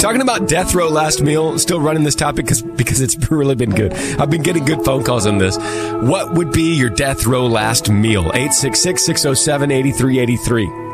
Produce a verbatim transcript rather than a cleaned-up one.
talking about death row last meal, still running this topic because because it's really been good. I've been getting good phone calls on this. What would be your death row last meal? eight six six, six oh seven, eight three eight three.